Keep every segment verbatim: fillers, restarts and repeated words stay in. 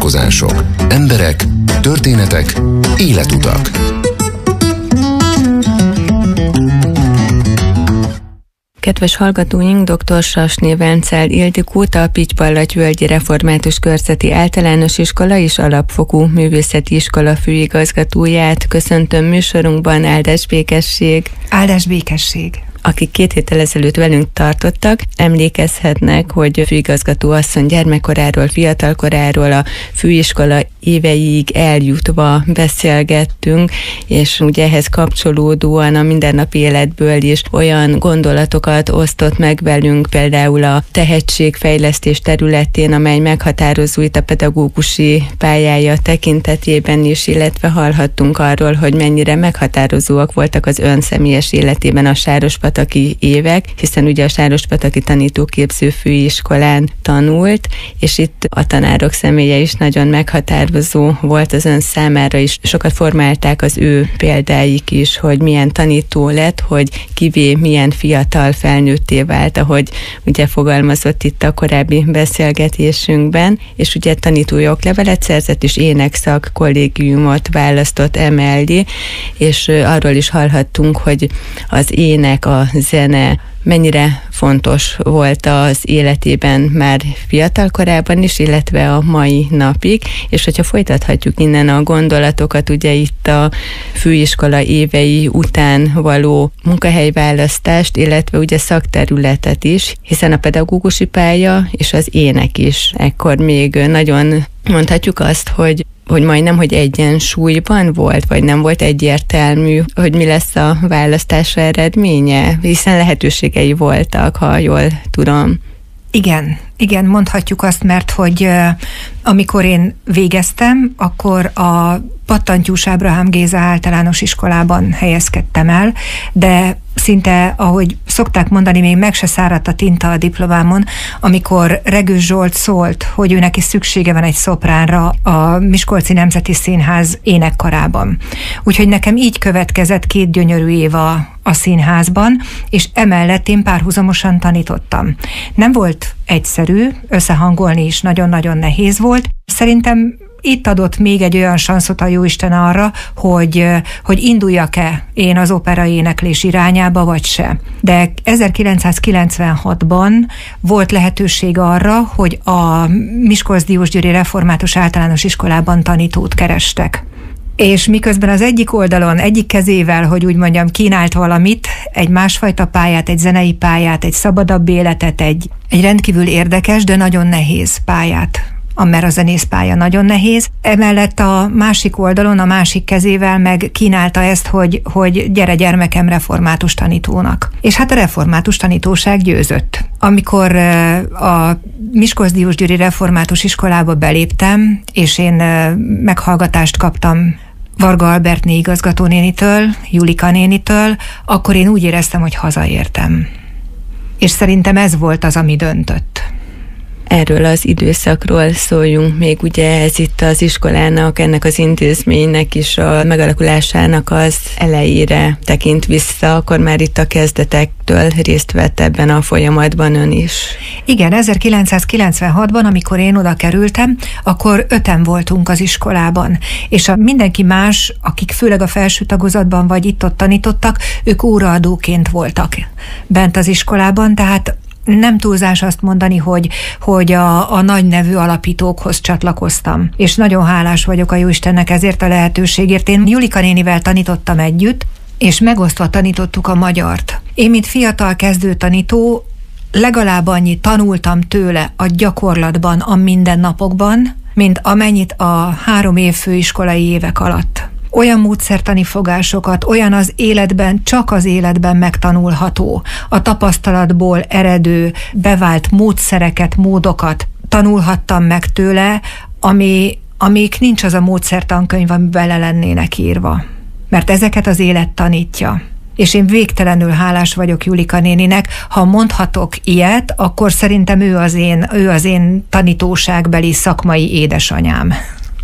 Vállalkozások, emberek, történetek, életutak. Kedves hallgatóink, dr. Sasné Vencel Ildikót, a Pitypallagyvölgyi Református Körzeti Általános Iskola és Alapfokú Művészeti Iskola főigazgatóját köszöntöm műsorunkban. Áldás békesség! Áldás békesség! Akik két héttel ezelőtt velünk tartottak, emlékezhetnek, hogy főigazgató asszony gyermekkoráról, fiatalkoráról, a főiskola éveiig eljutva beszélgettünk, és ugye ehhez kapcsolódóan a mindennapi életből is olyan gondolatokat osztott meg velünk, például a tehetségfejlesztés területén, amely meghatározó itt a pedagógusi pályája tekintetében is, illetve hallhattunk arról, hogy mennyire meghatározóak voltak az ön személyes életében a sárospataki évek, hiszen ugye a Sárospataki Tanítóképző Főiskolán tanult, és itt a tanárok személye is nagyon meghatározó volt az ön számára is. Sokat formálták az ő példáik is, hogy milyen tanító lett, hogy kivé milyen fiatal felnőtté vált, ahogy ugye fogalmazott itt a korábbi beszélgetésünkben, és ugye tanítói oklevelet szerzett, és énekszak kollégiumot választott emellé, és arról is hallhattunk, hogy az ének, a zene mennyire fontos volt az életében már fiatal korában is, illetve a mai napig, és hogyha folytathatjuk innen a gondolatokat, ugye itt a főiskola évei után való munkahelyválasztást, illetve ugye szakterületet is, hiszen a pedagógusi pálya és az ének is ekkor még nagyon mondhatjuk azt, hogy hogy majdnem, hogy egyensúlyban volt, vagy nem volt egyértelmű, hogy mi lesz a választása eredménye, hiszen lehetőségei voltak, ha jól tudom. Igen, igen, mondhatjuk azt, mert hogy amikor én végeztem, akkor a Pattantyús Ábrahám Géza általános iskolában helyezkedtem el, de szinte, ahogy szokták mondani, még meg se száradt a tinta a diplomámon, amikor Regős Zsolt szólt, hogy ő neki szüksége van egy szopránra a Miskolci Nemzeti Színház énekkarában. Úgyhogy nekem így következett két gyönyörű év a, a színházban, és emellett én párhuzamosan tanítottam. Nem volt egyszerű, összehangolni is nagyon-nagyon nehéz volt. Szerintem itt adott még egy olyan sanszot a Jóisten arra, hogy, hogy induljak-e én az opera éneklés irányába, vagy se. De ezerkilencszázkilencvenhatban volt lehetőség arra, hogy a Miskolc-Diósgyőri Református Általános Iskolában tanítót kerestek. És miközben az egyik oldalon, egyik kezével, hogy úgy mondjam, kínált valamit, egy másfajta pályát, egy zenei pályát, egy szabadabb életet, egy, egy rendkívül érdekes, de nagyon nehéz pályát, mert a zenészpálya nagyon nehéz. Emellett a másik oldalon, a másik kezével meg kínálta ezt, hogy, hogy gyere gyermekem református tanítónak. És hát a református tanítóság győzött. Amikor a Miskolc-Diósgyőri Református Iskolába beléptem, és én meghallgatást kaptam Varga Albertné igazgatónénitől, Julika nénitől, akkor én úgy éreztem, hogy hazaértem. És szerintem ez volt az, ami döntött. Erről az időszakról szóljunk még, ugye ez itt az iskolának, ennek az intézménynek is a megalakulásának az elejére tekint vissza, akkor már itt a kezdetektől részt vett ebben a folyamatban ön is. Igen, ezerkilencszázkilencvenhatban, amikor én oda kerültem, akkor öten voltunk az iskolában, és a mindenki más, akik főleg a felső tagozatban vagy itt-ott tanítottak, ők óraadóként voltak bent az iskolában, tehát nem túlzás azt mondani, hogy, hogy a, a nagy nevű alapítókhoz csatlakoztam. És nagyon hálás vagyok a Jóistennek ezért a lehetőségért. Én Julika nénivel tanítottam együtt, és megosztva tanítottuk a magyart. Én, mint fiatal kezdő tanító, legalább annyit tanultam tőle a gyakorlatban, a mindennapokban, mint amennyit a három év főiskolai évek alatt. Olyan módszertani fogásokat, olyan az életben, csak az életben megtanulható, a tapasztalatból eredő, bevált módszereket, módokat tanulhattam meg tőle, ami, amíg nincs az a módszertankönyv, ami bele lennének írva. Mert ezeket az élet tanítja. És én végtelenül hálás vagyok Julika néninek. Ha mondhatok ilyet, akkor szerintem ő az én, ő az én tanítóságbeli szakmai édesanyám.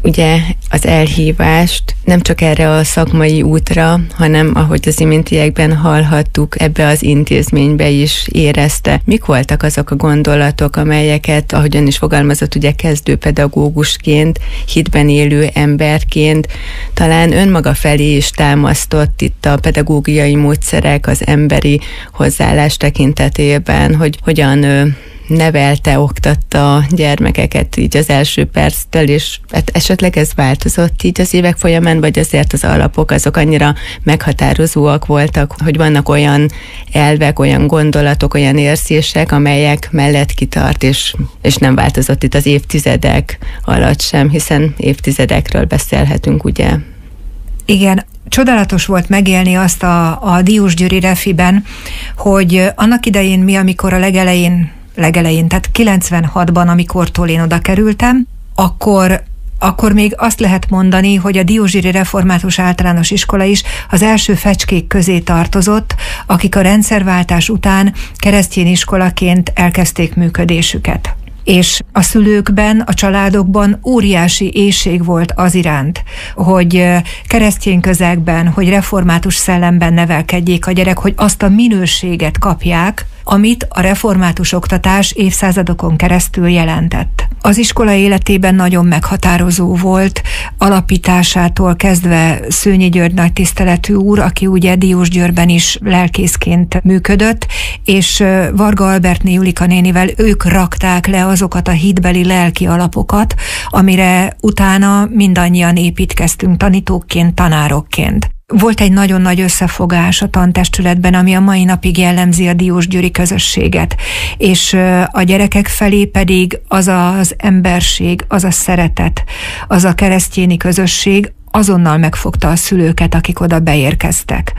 ugye az elhívást nem csak erre a szakmai útra, hanem ahogy az iméntiekben hallhattuk, ebbe az intézménybe is érezte. Mik voltak azok a gondolatok, amelyeket, ahogyan is fogalmazott, ugye kezdőpedagógusként, hitben élő emberként, talán önmaga felé is támasztott itt a pedagógiai módszerek, az emberi hozzáállás tekintetében, hogy hogyan nevelte, oktatta a gyermekeket így az első perctől, és hát esetleg ez változott így az évek folyamán, vagy azért az alapok azok annyira meghatározóak voltak, hogy vannak olyan elvek, olyan gondolatok, olyan érzések, amelyek mellett kitart, és, és nem változott itt az évtizedek alatt sem, hiszen évtizedekről beszélhetünk, ugye? Igen, csodálatos volt megélni azt a, a Diósgyőri refiben, hogy annak idején mi, amikor a legelején legelején, tehát kilencvenhatban, amikortól én oda kerültem, akkor, akkor még azt lehet mondani, hogy a Diósgyőri Református Általános Iskola is az első fecskék közé tartozott, akik a rendszerváltás után keresztény iskolaként elkezdték működésüket. És a szülőkben, a családokban óriási éhség volt az iránt, hogy keresztény közegben, hogy református szellemben nevelkedjék a gyerek, hogy azt a minőséget kapják, amit a református oktatás évszázadokon keresztül jelentett. Az iskola életében nagyon meghatározó volt, alapításától kezdve Szőnyi György nagy tiszteletű úr, aki ugye Diósgyőrben is lelkészként működött, és Varga Albertné Julika nénivel ők rakták le azokat a hitbeli lelki alapokat, amire utána mindannyian építkeztünk tanítókként, tanárokként. Volt egy nagyon nagy összefogás a tantestületben, ami a mai napig jellemzi a diósgyőri közösséget, és a gyerekek felé pedig az az emberség, az a szeretet, az a keresztjéni közösség azonnal megfogta a szülőket, akik oda beérkeztek.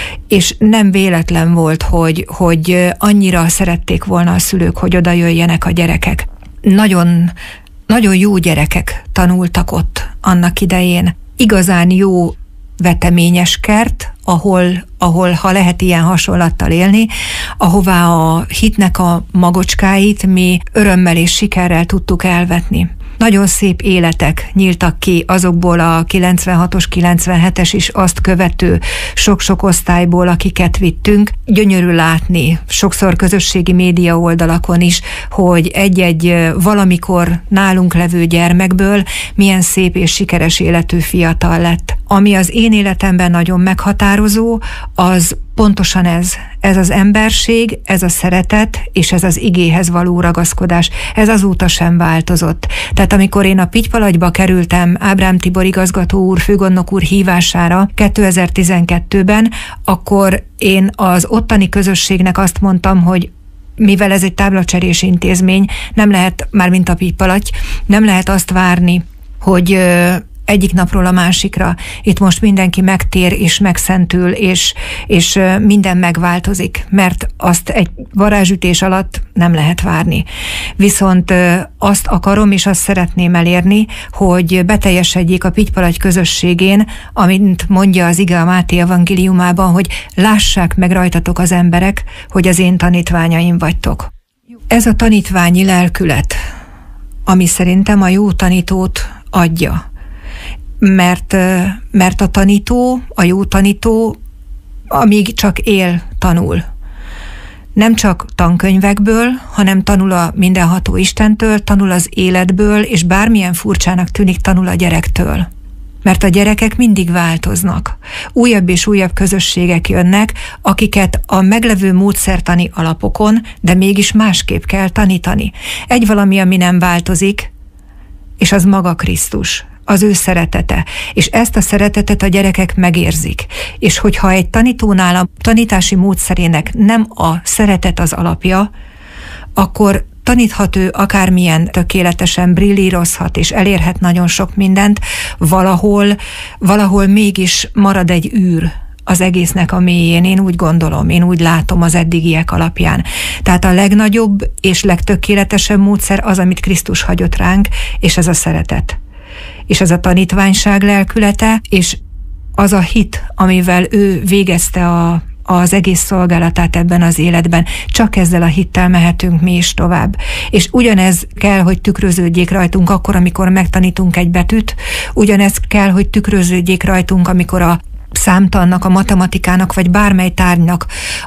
És nem véletlen volt, hogy, hogy annyira szerették volna a szülők, hogy oda jöjjenek a gyerekek. Nagyon, nagyon jó gyerekek tanultak ott annak idején. Igazán jó veteményes kert, ahol, ahol ha lehet ilyen hasonlattal élni, ahová a hitnek a magocskáit mi örömmel és sikerrel tudtuk elvetni. Nagyon szép életek nyíltak ki azokból a kilencvenhatos, kilencvenhetes is azt követő sok-sok osztályból, akiket vittünk. Gyönyörű látni, sokszor közösségi média oldalakon is, hogy egy-egy valamikor nálunk levő gyermekből milyen szép és sikeres életű fiatal lett. Ami az én életemben nagyon meghatározó, az pontosan ez. Ez az emberség, ez a szeretet, és ez az igéhez való ragaszkodás. Ez azóta sem változott. Tehát amikor én a Pitypalagyba kerültem Ábrám Tibor igazgató úr, főgondnok úr hívására kétezer-tizenkettőben, akkor én az ottani közösségnek azt mondtam, hogy mivel ez egy táblacserés intézmény, nem lehet, mármint a Pitypalagy, nem lehet azt várni, hogy egyik napról a másikra itt most mindenki megtér és megszentül, és, és minden megváltozik, mert azt egy varázsütés alatt nem lehet várni. Viszont azt akarom, és azt szeretném elérni, hogy beteljesedjék a Pitypalagy közösségén, amint mondja az ige a Máté evangéliumában, hogy lássák meg rajtatok az emberek, hogy az én tanítványaim vagytok. Ez a tanítványi lelkület, ami szerintem a jó tanítót adja. Mert, mert a tanító, a jó tanító, amíg csak él, tanul. Nem csak tankönyvekből, hanem tanul a mindenható Istentől, tanul az életből, és bármilyen furcsának tűnik, tanul a gyerektől. Mert a gyerekek mindig változnak. Újabb és újabb közösségek jönnek, akiket a meglevő módszertani alapokon, de mégis másképp kell tanítani. Egy valami, ami nem változik, és az maga Krisztus. Az ő szeretete, és ezt a szeretetet a gyerekek megérzik. És hogyha egy tanítónál a tanítási módszerének nem a szeretet az alapja, akkor taníthat ő akármilyen tökéletesen brillírozhat, és elérhet nagyon sok mindent, valahol, valahol mégis marad egy űr az egésznek a mélyén, én úgy gondolom, én úgy látom az eddigiek alapján. Tehát a legnagyobb és legtökéletesebb módszer az, amit Krisztus hagyott ránk, és ez a szeretet. És ez a tanítványság lelkülete, és az a hit, amivel ő végezte a, az egész szolgálatát ebben az életben. Csak ezzel a hittel mehetünk mi is tovább. És ugyanez kell, hogy tükröződjék rajtunk akkor, amikor megtanítunk egy betűt, ugyanez kell, hogy tükröződjék rajtunk, amikor a számtannak, a matematikának, vagy bármely tárgynak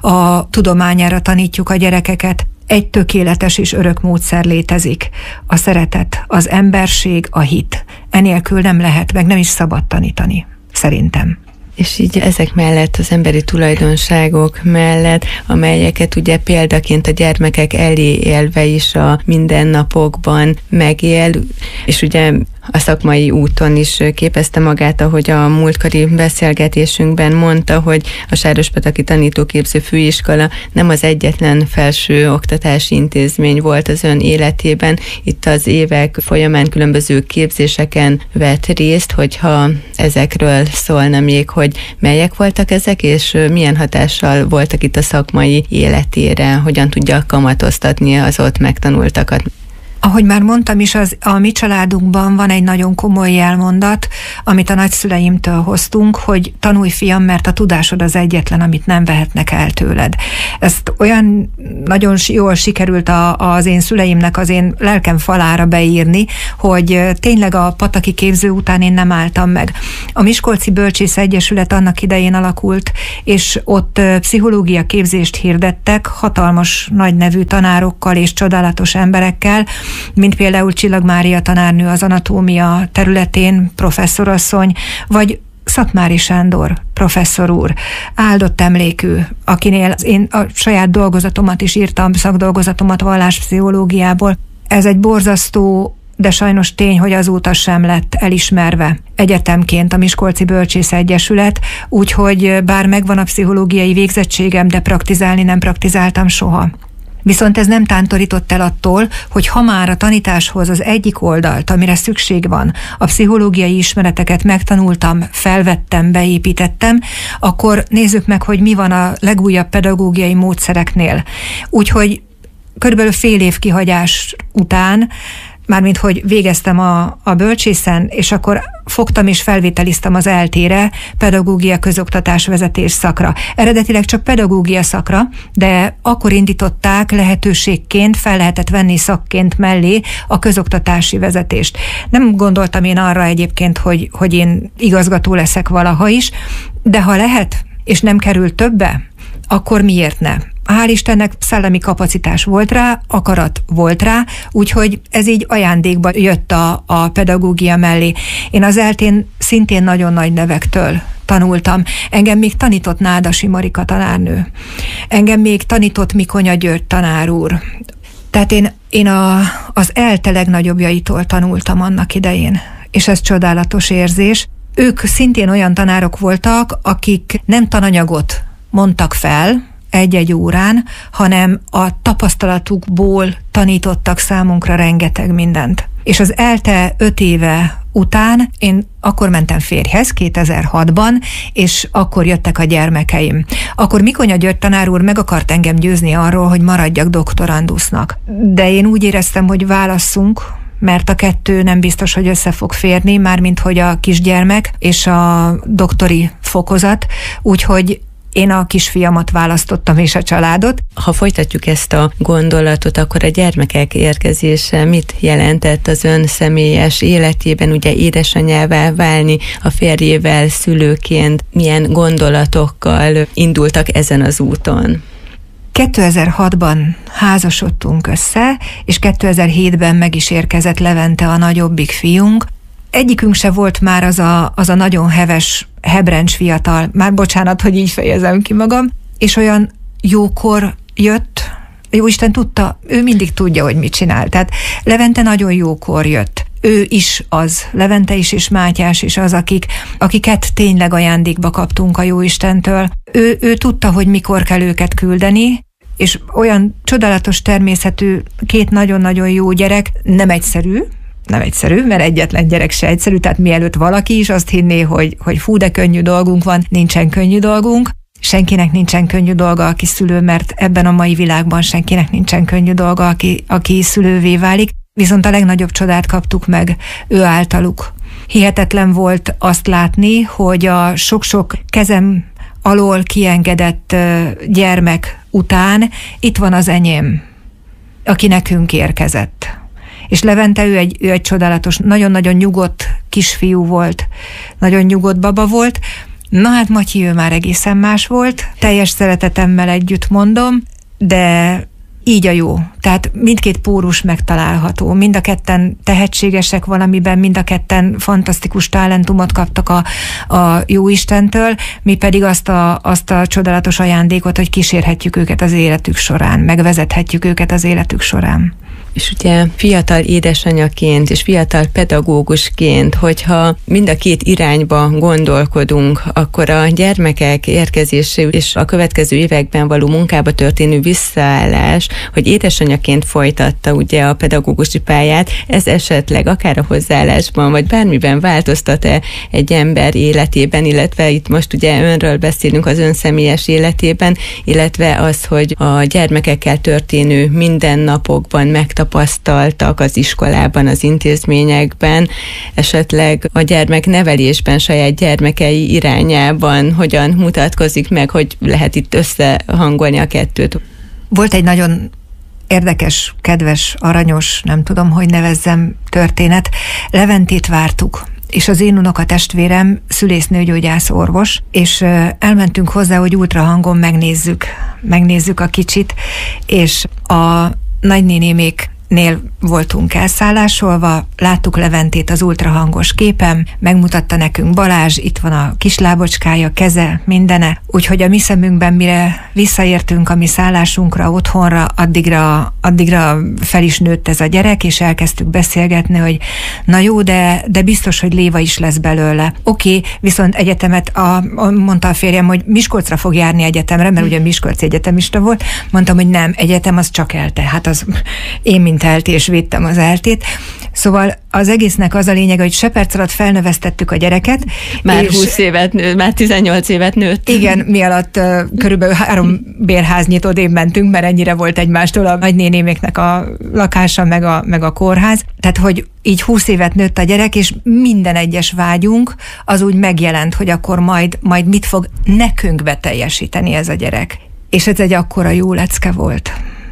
a tudományára tanítjuk a gyerekeket. Egy tökéletes és örök módszer létezik. A szeretet, az emberség, a hit. Enélkül nem lehet, meg nem is szabad tanítani, szerintem. És így ezek mellett, az emberi tulajdonságok mellett, amelyeket ugye példaként a gyermekek elé élve is a mindennapokban megél, és ugye a szakmai úton is képezte magát, ahogy a múltkori beszélgetésünkben mondta, hogy a Sárospataki Tanítóképző Főiskola nem az egyetlen felső oktatási intézmény volt az ön életében. Itt az évek folyamán különböző képzéseken vett részt, hogyha ezekről szólna még, hogy melyek voltak ezek, és milyen hatással voltak itt a szakmai életére, hogyan tudja kamatoztatni az ott megtanultakat. Ahogy már mondtam is, az, a mi családunkban van egy nagyon komoly jelmondat, amit a nagyszüleimtől hoztunk, hogy tanulj, fiam, mert a tudásod az egyetlen, amit nem vehetnek el tőled. Ezt olyan nagyon jól sikerült a, az én szüleimnek az én lelkem falára beírni, hogy tényleg a pataki képző után én nem álltam meg. A Miskolci Bölcsész Egyesület annak idején alakult, és ott pszichológia képzést hirdettek, hatalmas nagy nevű tanárokkal és csodálatos emberekkel, mint például Csillag Mária tanárnő az anatómia területén, professzorasszony, vagy Szatmári Sándor professzor úr, áldott emlékű, akinél én a saját dolgozatomat is írtam, szakdolgozatomat valláspszichológiából. Ez egy borzasztó, de sajnos tény, hogy azóta sem lett elismerve egyetemként a Miskolci Bölcsész Egyesület, úgyhogy bár megvan a pszichológiai végzettségem, de praktizálni nem praktizáltam soha. Viszont ez nem tántorított el attól, hogy ha már a tanításhoz az egyik oldalt, amire szükség van, a pszichológiai ismereteket megtanultam, felvettem, beépítettem, akkor nézzük meg, hogy mi van a legújabb pedagógiai módszereknél. Úgyhogy körülbelül fél év kihagyás után, mármint hogy végeztem a, a bölcsészen, és akkor fogtam és felvételiztem az é el té-re, pedagógia közoktatás vezetés szakra. Eredetileg csak pedagógia szakra, de akkor indították lehetőségként, fel lehetett venni szakként mellé a közoktatási vezetést. Nem gondoltam én arra egyébként, hogy, hogy én igazgató leszek valaha is, de ha lehet, és nem kerül többe, akkor miért ne? Hál' Istennek szellemi kapacitás volt rá, akarat volt rá, úgyhogy ez így ajándékba jött a, a pedagógia mellé. Én az é el té-n szintén nagyon nagy nevektől tanultam. Engem még tanított Nádasi Marika tanárnő. Engem még tanított Mikonya György tanár úr. Tehát én, én a, az é el té legnagyobbjaitól tanultam annak idején, és ez csodálatos érzés. Ők szintén olyan tanárok voltak, akik nem tananyagot mondtak fel egy-egy órán, hanem a tapasztalatukból tanítottak számunkra rengeteg mindent. És az é el té öt éve után én akkor mentem férjhez, kétezer-hatban, és akkor jöttek a gyermekeim. Akkor Mikonya György tanár úr meg akart engem győzni arról, hogy maradjak doktorandusznak. De én úgy éreztem, hogy válasszunk, mert a kettő nem biztos, hogy össze fog férni, mármint hogy a kisgyermek és a doktori fokozat, úgyhogy én a kisfiamat választottam, és a családot. Ha folytatjuk ezt a gondolatot, akkor a gyermekek érkezése mit jelentett az ön személyes életében, ugye édesanyává válni, a férjével szülőként, milyen gondolatokkal indultak ezen az úton? kétezer-hatban házasodtunk össze, és kétezer-hétben meg is érkezett Levente, a nagyobbik fiunk. Egyikünk se volt már az a, az a nagyon heves, hebrencs fiatal, már bocsánat, hogy így fejezem ki magam, és olyan jókor jött, Jóisten tudta, ő mindig tudja, hogy mit csinál. Tehát Levente nagyon jókor jött. Ő is az, Levente is és Mátyás is az, akik, akiket tényleg ajándékba kaptunk a Jóistentől. Ő, ő tudta, hogy mikor kell őket küldeni, és olyan csodálatos természetű, két nagyon-nagyon jó gyerek, nem egyszerű, nem egyszerű, mert egyetlen gyerek se egyszerű, tehát mielőtt valaki is azt hinné, hogy, hogy fú, de könnyű dolgunk van, nincsen könnyű dolgunk. Senkinek nincsen könnyű dolga, aki szülő, mert ebben a mai világban senkinek nincsen könnyű dolga, aki, aki szülővé válik. Viszont a legnagyobb csodát kaptuk meg ő általuk. Hihetetlen volt azt látni, hogy a sok-sok kezem alól kiengedett gyermek után itt van az enyém, aki nekünk érkezett. És Levente, ő egy, ő egy csodálatos, nagyon-nagyon nyugodt kisfiú volt, nagyon nyugodt baba volt. Na hát Matyi, ő már egészen más volt, teljes szeretetemmel együtt mondom, de így a jó. Tehát mindkét pórus megtalálható. Mind a ketten tehetségesek valamiben, mind a ketten fantasztikus talentumot kaptak a, a Jóistentől, mi pedig azt a, azt a csodálatos ajándékot, hogy kísérhetjük őket az életük során, megvezethetjük őket az életük során. És ugye fiatal édesanyaként és fiatal pedagógusként, hogyha mind a két irányba gondolkodunk, akkor a gyermekek érkezése és a következő években való munkába történő visszaállás, hogy édesanyaként folytatta ugye a pedagógusi pályát, ez esetleg akár a hozzáállásban, vagy bármiben változtat-e egy ember életében, illetve itt most ugye önről beszélünk az ön személyes életében, illetve az, hogy a gyermekekkel történő mindennapokban megtapasztaltak tapasztaltak az iskolában, az intézményekben, esetleg a gyermeknevelésben, saját gyermekei irányában hogyan mutatkozik meg, hogy lehet itt összehangolni a kettőt? Volt egy nagyon érdekes, kedves, aranyos, nem tudom, hogy nevezzem, történet. Leventét vártuk, és az én unokatestvérem szülésznőgyógyász orvos, és elmentünk hozzá, hogy ultrahangon megnézzük, megnézzük a kicsit, és a nagynénéméknél voltunk elszállásolva, láttuk Leventét az ultrahangos képen, megmutatta nekünk Balázs, itt van a kislábocskája, keze, mindene, úgyhogy a mi szemünkben, mire visszaértünk a mi szállásunkra, otthonra, addigra, addigra fel is nőtt ez a gyerek, és elkezdtük beszélgetni, hogy na jó, de, de biztos, hogy Léva is lesz belőle. Oké, okay, viszont egyetemet, a, a, mondta a férjem, hogy Miskolcra fog járni egyetemre, mert ugye miskolci egyetemista volt, mondtam, hogy nem, egyetem az csak ELTE, hát az én, mint ELTE, és védtem az ELTE-t. Szóval az egésznek az a lényeg, hogy se perc alatt felnöveztettük a gyereket. Már húsz évet nőtt, már tizennyolc évet nőtt. Igen, mi alatt uh, körülbelül három bérháznyit odébb mentünk, mert ennyire volt egymástól a nagynénéméknek a lakása, meg a, meg a kórház. Tehát, hogy így húsz évet nőtt a gyerek, és minden egyes vágyunk az úgy megjelent, hogy akkor majd, majd mit fog nekünk beteljesíteni ez a gyerek. És ez egy akkora jó lecke volt.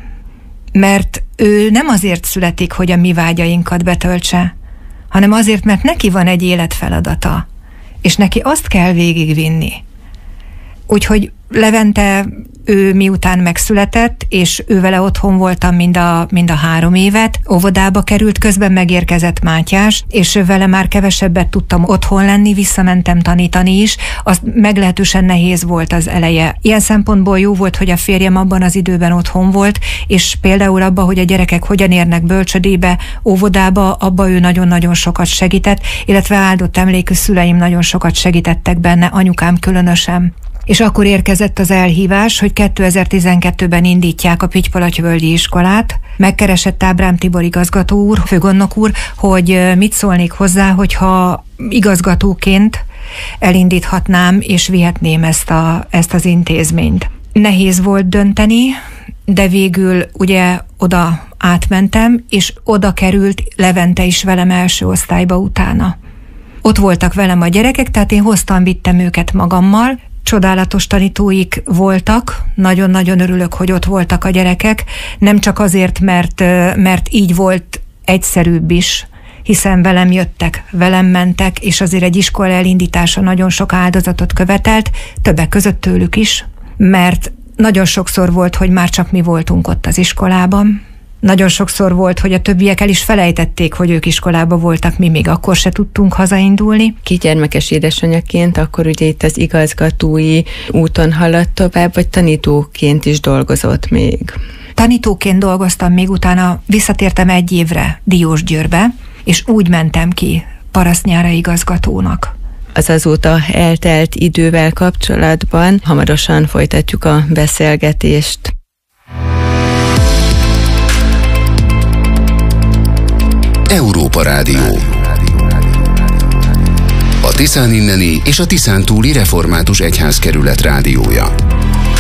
Mert ő nem azért születik, hogy a mi vágyainkat betöltse, hanem azért, mert neki van egy életfeladata, és neki azt kell végigvinni. Úgyhogy Levente, ő miután megszületett, és ő vele otthon voltam mind a, mind a három évet, óvodába került, közben megérkezett Mátyás, és vele már kevesebbet tudtam otthon lenni, visszamentem tanítani is, az meglehetősen nehéz volt az eleje. Ilyen szempontból jó volt, hogy a férjem abban az időben otthon volt, és például abban, hogy a gyerekek hogyan érnek bölcsödébe, óvodába, abba ő nagyon-nagyon sokat segített, illetve áldott emlékű szüleim nagyon sokat segítettek benne, anyukám különösen. És akkor érkezett az elhívás, hogy kétezer-tizenkettőben indítják a Pittypalatyvölgyi iskolát. Megkeresett Ábrám Tibor igazgató úr, főgondnok úr, hogy mit szólnék hozzá, hogyha igazgatóként elindíthatnám és vihetném ezt, a, ezt az intézményt. Nehéz volt dönteni, de végül ugye oda átmentem, és oda került Levente is velem első osztályba utána. Ott voltak velem a gyerekek, tehát én hoztam, vittem őket magammal. Csodálatos tanítóik voltak, nagyon-nagyon örülök, hogy ott voltak a gyerekek, nem csak azért, mert, mert így volt egyszerűbb is, hiszen velem jöttek, velem mentek, és azért egy iskola elindítása nagyon sok áldozatot követelt, többek között tőlük is, mert nagyon sokszor volt, hogy már csak mi voltunk ott az iskolában. Nagyon sokszor volt, hogy a többiek el is felejtették, hogy ők iskolába voltak, mi még akkor se tudtunk hazaindulni. Kigyermekes édesanyaként akkor ugye itt az igazgatói úton haladt tovább, vagy tanítóként is dolgozott még? Tanítóként dolgoztam, még utána visszatértem egy évre Diósgyőrbe, és úgy mentem ki parasztnyára igazgatónak. Az azóta eltelt idővel kapcsolatban hamarosan folytatjuk a beszélgetést. Európa Rádió. A Tiszán inneni és a Tiszántúli Református Egyházkerület rádiója.